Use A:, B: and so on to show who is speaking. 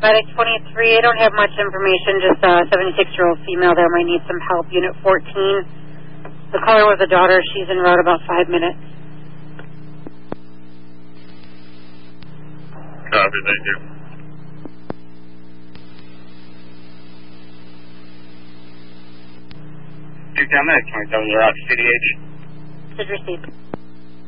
A: Medic 23, I don't have much information, just a 76-year-old female there might need some help. Unit 14. The caller was a daughter. She's en route about 5 minutes.
B: Copy, thank you. Medic 27, you're out, CDH.
A: Should receive.